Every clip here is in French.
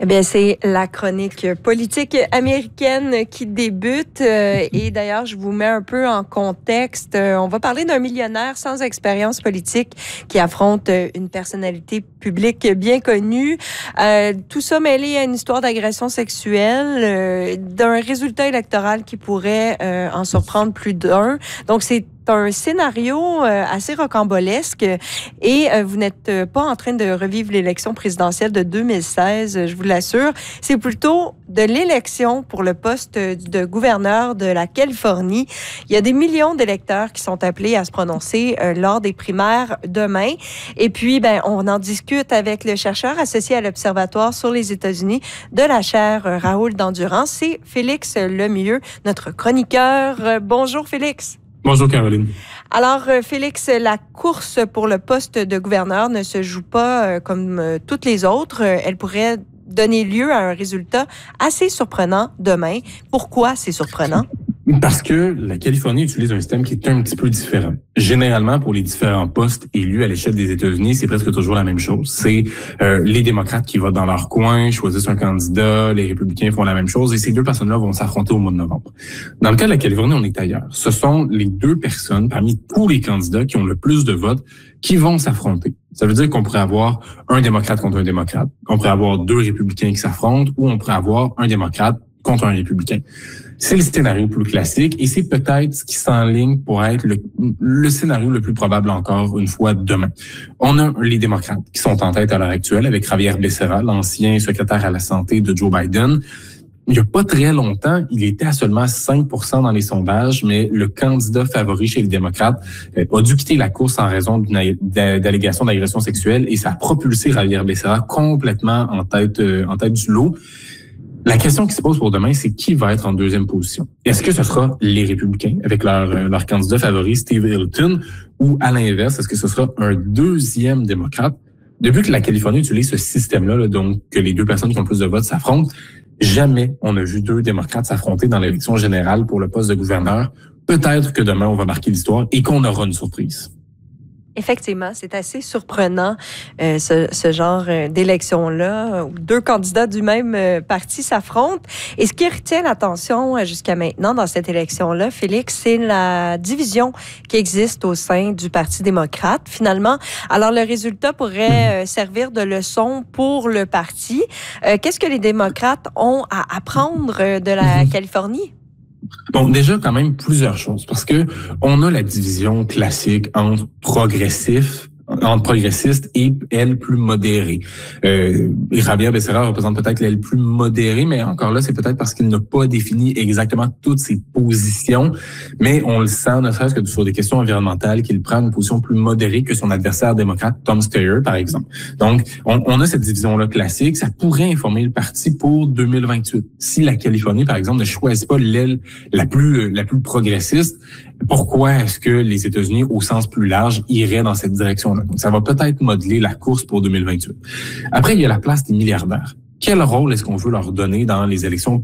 Eh bien, c'est la chronique politique américaine qui débute. Et d'ailleurs, je vous mets un peu en contexte. On va parler d'un millionnaire sans expérience politique qui affronte une personnalité publique bien connue. Tout ça mêlé à une histoire d'agression sexuelle, d'un résultat électoral qui pourrait en surprendre plus d'un. Donc, c'est un scénario assez rocambolesque et vous n'êtes pas en train de revivre l'élection présidentielle de 2016, je vous l'assure. C'est plutôt de l'élection pour le poste de gouverneur de la Californie. Il y a des millions d'électeurs qui sont appelés à se prononcer lors des primaires demain. Et puis, on en discute avec le chercheur associé à l'Observatoire sur les États-Unis de la chaire Raoul d'Endurance. C'est Félix Lemieux, notre chroniqueur. Bonjour, Félix. Bonjour Caroline. Alors, Félix, la course pour le poste de gouverneur ne se joue pas comme toutes les autres. Elle pourrait donner lieu à un résultat assez surprenant demain. Pourquoi c'est surprenant? Parce que la Californie utilise un système qui est un petit peu différent. Généralement, pour les différents postes élus à l'échelle des États-Unis, c'est presque toujours la même chose. C'est les démocrates qui votent dans leur coin, choisissent un candidat, les républicains font la même chose, et ces deux personnes-là vont s'affronter au mois de novembre. Dans le cas de la Californie, on est ailleurs. Ce sont les deux personnes, parmi tous les candidats qui ont le plus de votes, qui vont s'affronter. Ça veut dire qu'on pourrait avoir un démocrate contre un démocrate, on pourrait avoir deux républicains qui s'affrontent, ou on pourrait avoir un démocrate contre un républicain. C'est le scénario plus classique et c'est peut-être ce qui s'enligne pour être le scénario le plus probable encore une fois demain. On a les démocrates qui sont en tête à l'heure actuelle avec Javier Becerra, l'ancien secrétaire à la santé de Joe Biden. Il n'y a pas très longtemps, il était à seulement 5% dans les sondages, mais le candidat favori chez les démocrates a dû quitter la course en raison d'allégations d'agression sexuelle et ça a propulsé Javier Becerra complètement en tête du lot. La question qui se pose pour demain, c'est qui va être en deuxième position? Est-ce que ce sera les républicains avec leur candidat favori, Steve Hilton, ou à l'inverse, est-ce que ce sera un deuxième démocrate? Depuis que la Californie utilise ce système-là, donc que les deux personnes qui ont le plus de votes s'affrontent, jamais on a vu deux démocrates s'affronter dans l'élection générale pour le poste de gouverneur. Peut-être que demain, on va marquer l'histoire et qu'on aura une surprise. Effectivement, c'est assez surprenant ce genre d'élection-là où deux candidats du même parti s'affrontent. Et ce qui retient l'attention jusqu'à maintenant dans cette élection-là, Félix, c'est la division qui existe au sein du Parti démocrate. Finalement, alors le résultat pourrait servir de leçon pour le parti. Qu'est-ce que les démocrates ont à apprendre de la Californie? Bon, déjà quand même plusieurs choses parce que on a la division classique entre progressistes et l'aile plus modérée. Javier Becerra représente peut-être l'aile plus modérée, mais encore là, c'est peut-être parce qu'il n'a pas défini exactement toutes ses positions, mais on le sent, ne serait-ce que sur des questions environnementales, qu'il prend une position plus modérée que son adversaire démocrate, Tom Steyer, par exemple. Donc, on a cette division-là classique. Ça pourrait informer le parti pour 2028. Si la Californie, par exemple, ne choisit pas l'aile la plus progressiste, pourquoi est-ce que les États-Unis, au sens plus large, iraient dans cette direction-là? Donc, ça va peut-être modeler la course pour 2028. Après, il y a la place des milliardaires. Quel rôle est-ce qu'on veut leur donner dans les élections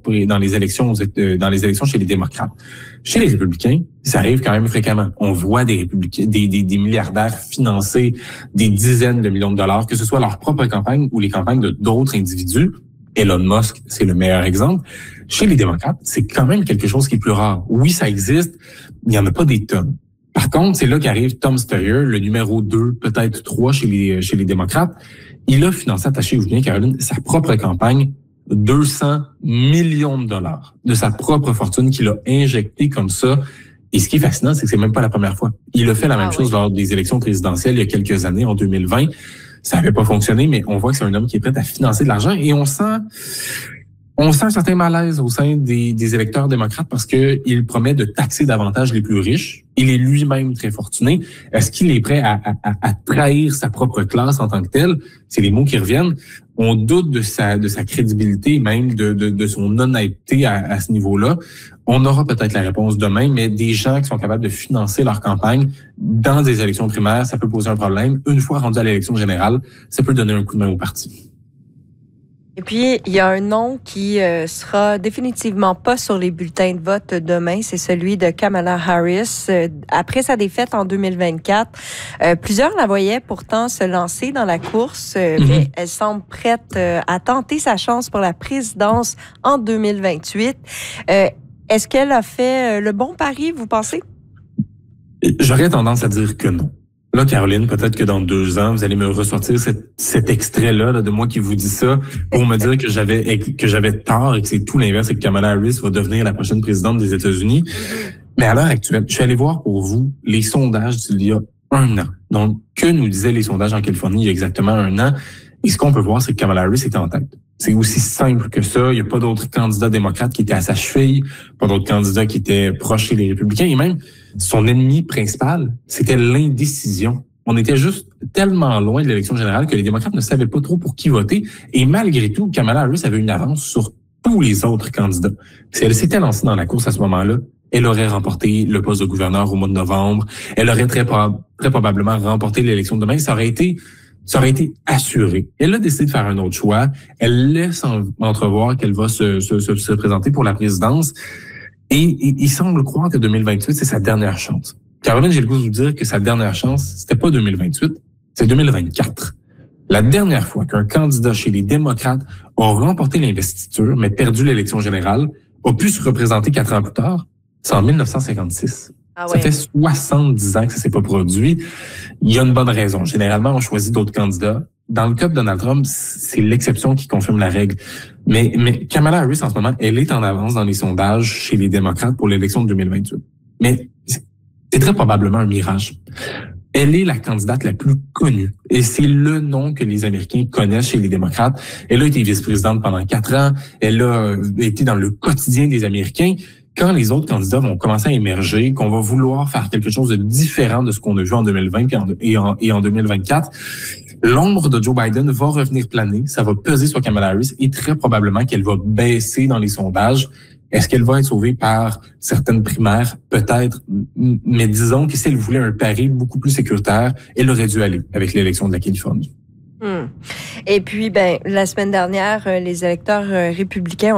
chez les démocrates? Chez les républicains, ça arrive quand même fréquemment. On voit des milliardaires financer des dizaines de millions de dollars, que ce soit leur propre campagne ou les campagnes d'autres individus. Elon Musk, c'est le meilleur exemple. Chez les démocrates, c'est quand même quelque chose qui est plus rare. Oui, ça existe, il n'y en a pas des tonnes. Par contre, c'est là qu'arrive Tom Steyer, le numéro 2, peut-être 3 chez les démocrates. Il a financé, attachez-vous bien, Caroline, sa propre campagne, 200 millions de dollars de sa propre fortune qu'il a injecté comme ça. Et ce qui est fascinant, c'est que c'est même pas la première fois. Il a fait la même chose lors des élections présidentielles il y a quelques années, en 2020. Ça n'avait pas fonctionné, mais on voit que c'est un homme qui est prêt à financer de l'argent et on sent un certain malaise au sein des électeurs démocrates parce que il promet de taxer davantage les plus riches. Il est lui-même très fortuné. Est-ce qu'il est prêt à trahir sa propre classe en tant que telle? C'est les mots qui reviennent. On doute de sa crédibilité, même de son honnêteté à ce niveau-là. On aura peut-être la réponse demain, mais des gens qui sont capables de financer leur campagne dans des élections primaires, ça peut poser un problème. Une fois rendu à l'élection générale, ça peut donner un coup de main au parti. Et puis, il y a un nom qui sera définitivement pas sur les bulletins de vote demain, c'est celui de Kamala Harris. Après sa défaite en 2024, plusieurs la voyaient pourtant se lancer dans la course, mais elle semble prête à tenter sa chance pour la présidence en 2028. Est-ce qu'elle a fait le bon pari, vous pensez? J'aurais tendance à dire que non. Là, Caroline, peut-être que dans 2 ans, vous allez me ressortir cet extrait-là de moi qui vous dit ça pour me dire que j'avais tort et que c'est tout l'inverse et que Kamala Harris va devenir la prochaine présidente des États-Unis. Mais à l'heure actuelle, je suis allé voir pour vous les sondages d'il y a 1 an. Donc, que nous disaient les sondages en Californie il y a exactement 1 an? Et ce qu'on peut voir, c'est que Kamala Harris était en tête. C'est aussi simple que ça. Il n'y a pas d'autres candidats démocrates qui étaient à sa cheville, pas d'autres candidats qui étaient proches chez les républicains. Et même, son ennemi principal, c'était l'indécision. On était juste tellement loin de l'élection générale que les démocrates ne savaient pas trop pour qui voter. Et malgré tout, Kamala Harris avait une avance sur tous les autres candidats. Si elle s'était lancée dans la course à ce moment-là, elle aurait remporté le poste de gouverneur au mois de novembre. Elle aurait très probablement remporté l'élection de demain. Ça aurait été assuré. Elle a décidé de faire un autre choix. Elle laisse entrevoir qu'elle va se présenter pour la présidence. Et il semble croire que 2028, c'est sa dernière chance. Caroline, j'ai le goût de vous dire que sa dernière chance, c'était pas 2028, c'est 2024. La dernière fois qu'un candidat chez les démocrates a remporté l'investiture, mais perdu l'élection générale, a pu se représenter 4 ans plus tard, c'est en 1956. Ah ouais. Ça fait 70 ans que ça s'est pas produit. Il y a une bonne raison. Généralement, on choisit d'autres candidats. Dans le cas de Donald Trump, c'est l'exception qui confirme la règle. Mais Kamala Harris, en ce moment, elle est en avance dans les sondages chez les démocrates pour l'élection de 2028. Mais c'est très probablement un mirage. Elle est la candidate la plus connue. Et c'est le nom que les Américains connaissent chez les démocrates. Elle a été vice-présidente pendant 4 ans. Elle a été dans le quotidien des Américains. Quand les autres candidats vont commencer à émerger, qu'on va vouloir faire quelque chose de différent de ce qu'on a vu en 2020 et en 2024, l'ombre de Joe Biden va revenir planer. Ça va peser sur Kamala Harris et très probablement qu'elle va baisser dans les sondages. Est-ce qu'elle va être sauvée par certaines primaires? Peut-être. Mais disons que si elle voulait un pari beaucoup plus sécuritaire, elle aurait dû aller avec l'élection de la Californie. Et puis, la semaine dernière, les électeurs républicains